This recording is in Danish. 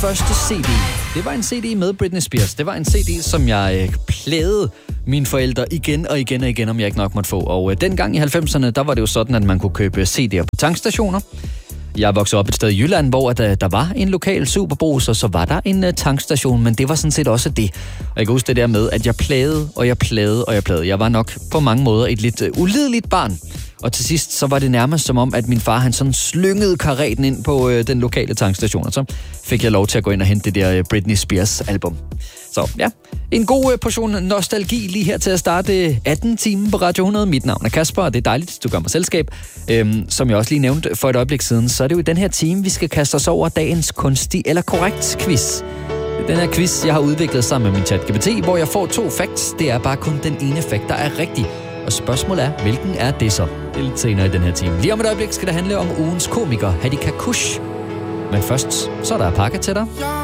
første CD, det var en CD med Britney Spears. Det var en CD, som jeg plagede mine forældre igen og igen og igen, om jeg ikke nok måtte få. Og dengang i 90'erne, der var det jo sådan, at man kunne købe CD'er på tankstationer. Jeg voksede op et sted i Jylland, hvor der var en lokal Superbrus, og så var der en tankstation, men det var sådan set også det. Og jeg kan huske det der med, at jeg plagede. Jeg var nok på mange måder et lidt ulideligt barn. Og til sidst, så var det nærmest som om, at min far, han sådan slyngede kareten ind på den lokale tankstation. Og så fik jeg lov til at gå ind og hente det der Britney Spears album. Så ja, en god portion nostalgi lige her til at starte 18 timer på Radio 100. Mit navn er Kasper, og det er dejligt, du gør mig selskab. Som jeg også lige nævnte for et øjeblik siden, så er det jo i den her time, vi skal kaste os over dagens kunstig eller korrekt quiz. Den her quiz, jeg har udviklet sammen med min ChatGPT, hvor jeg får 2 facts. Det er bare kun den ene fact, der er rigtig. Og spørgsmålet er, hvilken er det så? Det er lidt senere i den her time. Lige om et øjeblik skal det handle om ugens komiker, Hadi Kakush. Men først, så er der pakke til dig.